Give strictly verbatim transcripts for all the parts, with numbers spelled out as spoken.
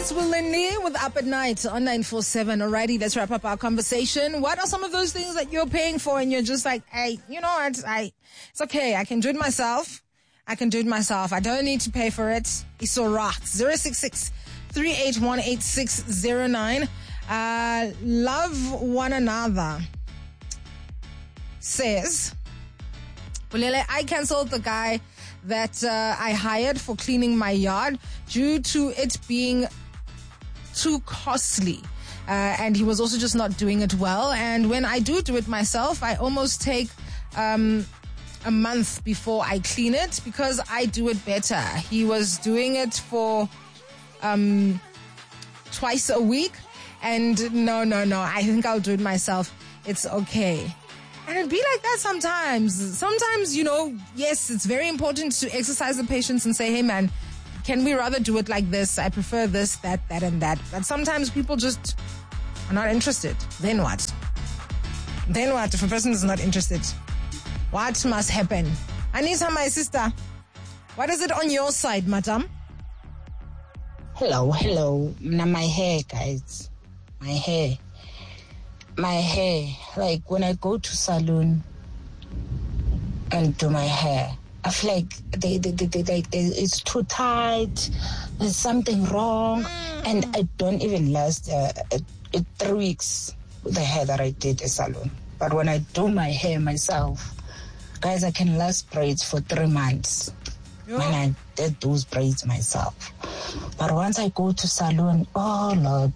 It's Willindi with Up at Night on nine four seven. Alrighty, let's wrap up our conversation. What are some of those things that you're paying for and you're just like, hey, you know what? I, it's okay. I can do it myself. I can do it myself. I don't need to pay for it. It's all right. zero six six, three eight one, eight six zero nine. Uh, love one another says, Bulele, I canceled the guy that uh, I hired for cleaning my yard due to it being too costly. Uh, and he was also just not doing it well. And when I do do it myself, I almost take um, a month before I clean it because I do it better. He was doing it for um, twice a week. And no, no, no, I think I'll do it myself. It's okay. And it'd be like that sometimes. Sometimes, you know, yes, it's very important to exercise the patience and say, hey, man, can we rather do it like this? I prefer this, that, that, and that. But sometimes people just are not interested. Then what? Then what if a person is not interested? What must happen? Anissa, my sister, what is it on your side, madam? Hello, hello. Now my hair, guys. My hair. My hair, like when I go to salon and do my hair, I feel like they, they, they, they, they, they, it's too tight, there's something wrong, and I don't even last uh, uh, three weeks with the hair that I did at salon. But when I do my hair myself, guys, I can last braids for three months when I did those braids myself. But once I go to salon, oh Lord,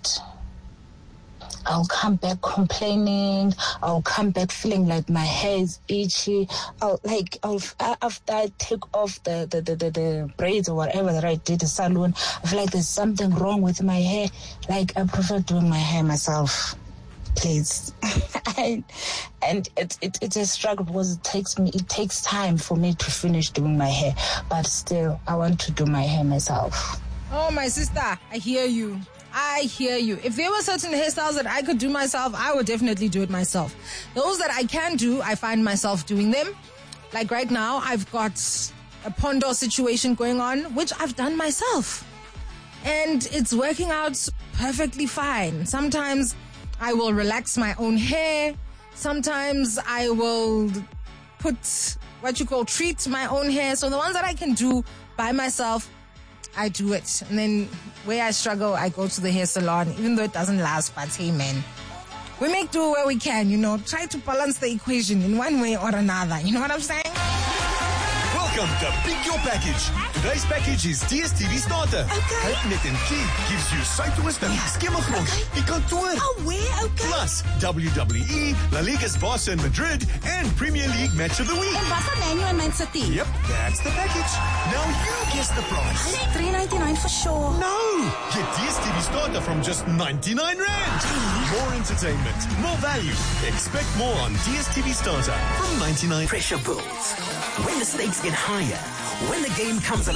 I'll come back complaining. I'll come back feeling like my hair is itchy. I'll like I'll, after I take off the, the, the, the, the braids or whatever that I did at salon, I feel like there's something wrong with my hair. Like I prefer doing my hair myself, please. and and it, it it's a struggle because it takes me it takes time for me to finish doing my hair. But still, I want to do my hair myself. Oh, my sister, I hear you. I hear you. If there were certain hairstyles that I could do myself, I would definitely do it myself. Those that I can do, I find myself doing them. Like right now, I've got a Pondo situation going on, which I've done myself. And it's working out perfectly fine. Sometimes I will relax my own hair. Sometimes I will put what you call treat my own hair. So the ones that I can do by myself, I do it. And then where I struggle, I go to the hair salon, even though it doesn't last. But hey, man, we make do where we can, you know, try to balance the equation in one way or another. You know what I'm saying? Welcome to Pick Your Package. Today's package is D S T V Starter. Okay. Net en Key gives you Suidoosten, Skimmelgrond, die kantoor. Oh, where? Okay. Plus, W W E, La Liga's Barca in Madrid, and Premier League Match of the Week. En wat van menu in Man City? Yep, that's the package. Now you guess the price. three ninety-nine for sure. No! Get D S T V Starter from just ninety-nine rand. More entertainment, more value. Expect more on D S T V Starter from ninety-nine. Pressure builds. When the stakes get higher, when the game comes alive.